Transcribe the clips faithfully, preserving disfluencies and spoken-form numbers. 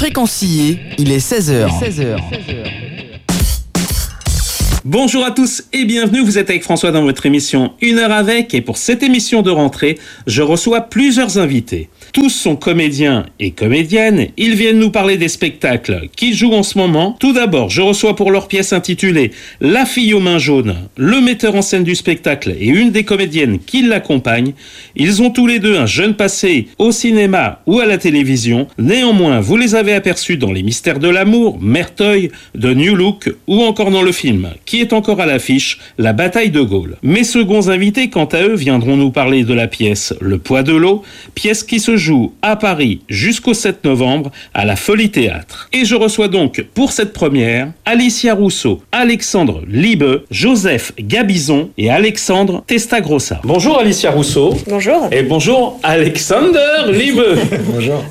Fréquencier, il est seize heures. seize heures. Bonjour à tous et bienvenue, vous êtes avec François dans votre émission Une heure avec, et pour cette émission de rentrée, je reçois plusieurs invités. Tous sont comédiens et comédiennes, ils viennent nous parler des spectacles qu'ils jouent en ce moment. Tout d'abord, je reçois pour leur pièce intitulée La fille aux mains jaunes, le metteur en scène du spectacle et une des comédiennes qui l'accompagnent. Ils ont tous les deux un jeune passé au cinéma ou à la télévision. Néanmoins, vous les avez aperçus dans Les Mystères de l'amour, Merteuil, The New Look ou encore dans le film qui est encore à l'affiche, La bataille de Gaulle. Mes seconds invités, quant à eux, viendront nous parler de la pièce Le poids de l'eau, pièce qui se joue à Paris jusqu'au sept novembre à la Folie Théâtre. Et je reçois donc pour cette première Alicia Rousseau, Alexandre Liebe, Joseph Gabizon et Alexandre Testagrossa. Bonjour Alicia Rousseau. Bonjour. Et bonjour Alexandre Liebe. Bonjour.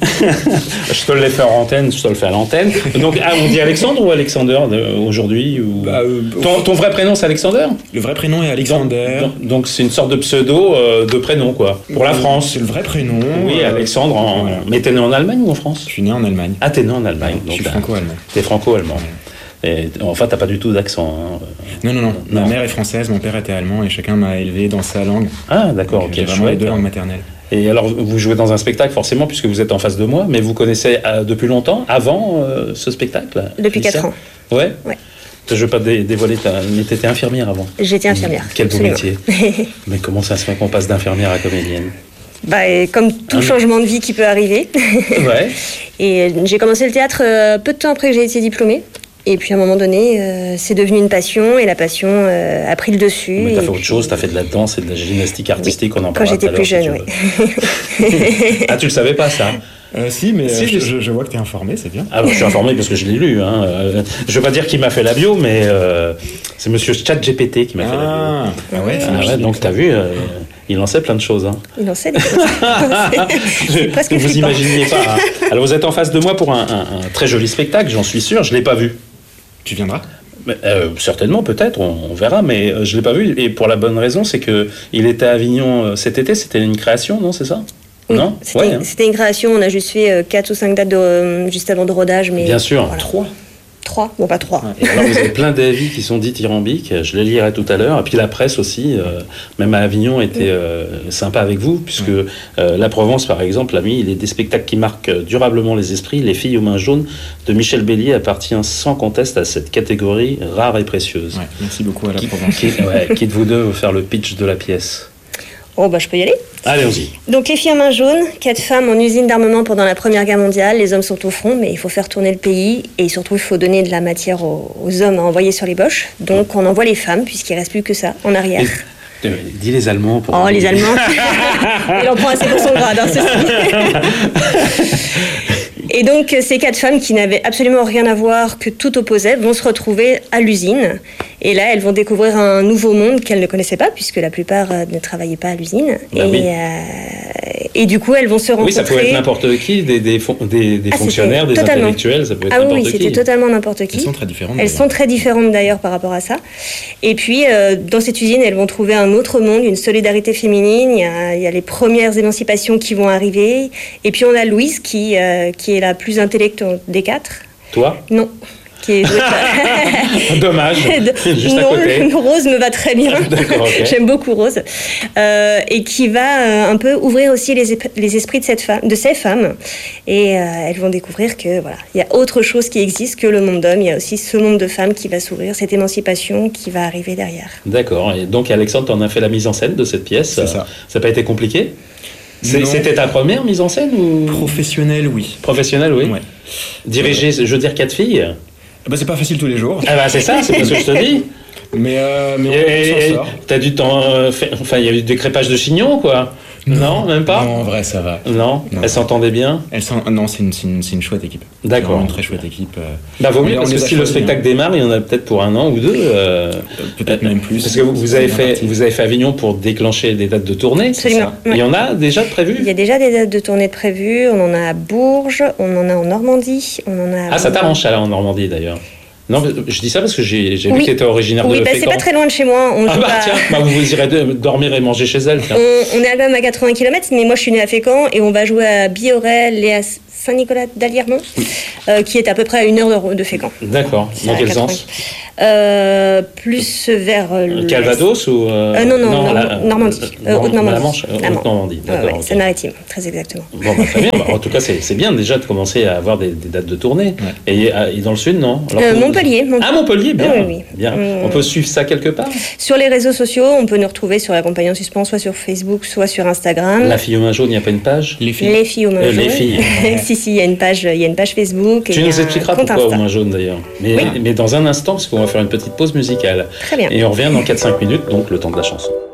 Je te le fais en antenne, je te le fais à l'antenne. Donc ah, on dit Alexandre ou Alexander euh, aujourd'hui ou... Bah, euh, ton, ton vrai prénom c'est Alexander? Le vrai prénom est Alexander. Donc, donc, donc c'est une sorte de pseudo euh, de prénom quoi. Pour la France. C'est le vrai prénom. Oui, euh, Alexandre. En... voilà. Mais t'es né en Allemagne ou en France? Je suis né en Allemagne. Ah, t'es né en Allemagne. Ouais, donc je suis franco-allemand. T'es franco-allemand. Ouais. Et, enfin, t'as pas du tout d'accent. Hein. Non, non, non, non. Ma mère est française, mon père était allemand et chacun m'a élevé dans sa langue. Ah, d'accord. Donc, Ok. j'ai vraiment les deux langues maternelles. Et alors, vous jouez dans un spectacle forcément puisque vous êtes en face de moi, mais vous connaissez euh, depuis longtemps, avant euh, ce spectacle? Depuis quatre ans. Ouais. Ouais. Je ne veux pas dé- dévoiler, ta... mais tu étais infirmière avant. J'étais infirmière. Quel beau absolument. métier. Mais comment ça se fait qu'on passe d'infirmière à comédienne? Bah, et comme tout Ah, changement de vie qui peut arriver. Ouais. Et j'ai commencé le théâtre euh, peu de temps après que j'ai été diplômée. Et puis à un moment donné, euh, c'est devenu une passion et la passion euh, a pris le dessus. Mais t'as et fait autre puis... chose, t'as fait de la danse et de la gymnastique artistique, oui, on en quand parlera j'étais tout à plus l'heure, jeune, si tu oui. veux. Ah, tu le savais pas ça? Euh, si, mais Si, euh, je, je- je, je vois que t'es informé, c'est bien. Ah, bah, je suis informé parce que je l'ai lu. Hein. Euh, je veux pas dire qui m'a fait la bio, mais euh, c'est monsieur ChatGPT qui m'a fait la bio. Ah, ah ouais, Ah ouais, donc t'as vu, euh, il en sait plein de choses. Hein. Il en sait des choses. C'est presque Vous flippant. imaginiez pas. Hein. Alors vous êtes en face de moi pour un, un- un très joli spectacle, j'en suis sûr. Je l'ai pas vu. Tu viendras? Mais, euh, certainement, peut-être, on, on verra, mais euh, je l'ai pas vu. Et pour la bonne raison, c'est que il était à Avignon euh, cet été. C'était une création, non? C'est ça? Oui, Non? c'était, Ouais, hein. c'était une création. On a juste fait euh, quatre ou cinq dates de, euh, juste avant de rodage. Mais Bien sûr. voilà. Trois. Trois. Bon, pas trois. Et alors vous avez plein d'avis qui sont dithyrambiques, je les lirai tout à l'heure, et puis la presse aussi, euh, même à Avignon, était euh, sympa avec vous, puisque euh, la Provence, par exemple, a mis il est des spectacles qui marquent durablement les esprits. Les filles aux mains jaunes de Michel Bélier appartient sans conteste à cette catégorie rare et précieuse. Ouais, merci beaucoup à la Qui, Provence. qui, ouais, qui de vous deux veut faire le pitch de la pièce? Oh, bah, je peux y aller. Allez-y. Donc les filles en main jaune, quatre femmes en usine d'armement pendant la Première Guerre mondiale. Les hommes sont au front, mais il faut faire tourner le pays et surtout il faut donner de la matière aux, aux hommes à envoyer sur les boches. Donc on envoie les femmes puisqu'il reste plus que ça en arrière. Et, euh, dis les Allemands pour. Oh les Allemands, il en prend assez pour son grade, hein, ceci. Et donc ces quatre femmes qui n'avaient absolument rien à voir, que tout opposait, vont se retrouver à l'usine. Et là, elles vont découvrir un nouveau monde qu'elles ne connaissaient pas, puisque la plupart euh, ne travaillaient pas à l'usine. Bah et, oui. euh, et du coup, elles vont se rencontrer. Oui, ça pouvait être n'importe qui, des, des, fon- des, des Ah, fonctionnaires, des c'était totalement. intellectuels, ça pouvait être Ah oui, n'importe oui, qui. c'était totalement n'importe qui. Elles sont très différentes. Elles d'ailleurs. sont très différentes d'ailleurs par rapport à ça. Et puis, euh, dans cette usine, elles vont trouver un autre monde, une solidarité féminine. Il y a, il y a les premières émancipations qui vont arriver. Et puis, on a Louise qui, euh, qui est la plus intellectuelle des quatre. Toi? Non. Qui est jouée par- Dommage. Juste à non, côté. Rose me va très bien. D'accord, ok. J'aime beaucoup Rose. Euh, et qui va euh, un peu ouvrir aussi les, ép- les esprits de, cette femme, de ces femmes. Et euh, elles vont découvrir que voilà, il y a autre chose qui existe que le monde d'hommes. Il y a aussi ce monde de femmes qui va s'ouvrir, cette émancipation qui va arriver derrière. D'accord. Et donc, Alexandre, tu en as fait la mise en scène de cette pièce. C'est ça. Ça n'a pas été compliqué? C'est- Non. C'était ta première mise en scène ou Professionnel, oui. professionnelle, oui. Ouais. Diriger, je veux dire, quatre filles. Bah, c'est pas facile tous les jours, Ah bah c'est ça, c'est ce que je te dis. mais, euh, mais on, Et- on s'en et- sort. T'as dû t'en euh, faire- enfin, il y a eu des crépages de chignons, quoi. Non, même pas. Non, en vrai, ça va. Non, Non. elles s'entendaient bien. Elles sont... Non, c'est une, c'est une, c'est une chouette équipe. D'accord. C'est vraiment une très chouette équipe. euh. Bah vaut On mieux les- parce on que les a si le choisis, spectacle hein. démarre, il y en a peut-être pour un an ou deux. euh, Euh, Peut-être même plus. Parce que vous, vous C'est avez bien fait, parti. vous avez fait Avignon pour déclencher des dates de tournée. c'est Absolument, ça ouais. Il y en a déjà de Il y prévues. a déjà des dates de tournée de prévues. On en a à Bourges, on en a en Normandie, on en a. à Ah, ça Bordeaux. t'arrange ça là en Normandie d'ailleurs. Non, je dis ça parce que j'ai, j'ai vu Oui. que tu étais originaire Oui, de bah, c'est Fécamp. pas très loin de chez moi. On Ah joue bah à- tiens, bah, vous, vous irez de- dormir et manger chez elle, tiens. On, on est quand même à quatre-vingts kilomètres, mais moi je suis née à Fécamp et on va jouer à Biorel et à Saint-Nicolas d'Aliermont, euh, qui est à peu près à une heure de, de Fécamp. D'accord. C'est Dans à quel quatre-vingts. sens euh, Plus vers euh, l'est. Calvados ou euh, Euh, non, non, Norm- la- Normandie. Euh, Nord- Haute-Normandie. La Manche, euh, La Manche. Haute-Normandie. Ouais, D'accord. ouais, ok. Seine-Maritime, très exactement. Bon, bah, très bien. Bah, en tout cas, c'est, c'est bien déjà de commencer à avoir des, des dates de tournée. Ouais. Et, à- et dans le sud, non Alors, Euh, vous- Montpellier, Montpellier. Ah, Montpellier, bien. Oui, oui. bien. Hum. On peut suivre ça quelque part Sur les réseaux sociaux, on peut nous retrouver sur La Compagnie en Suspens, soit sur Facebook, soit sur Instagram. La fille aux mains jaunes, il n'y a pas une page Les filles. Les filles aux mains Euh, les jaunes. filles. si, si, il y a une page, il y a une page Facebook. et Tu il y a nous un expliqueras compte pourquoi aux Insta. mains jaunes d'ailleurs. Mais, Oui. mais dans un instant, parce qu'on va faire une petite pause musicale. Très bien. Et on revient dans quatre cinq minutes, donc le temps de la chanson.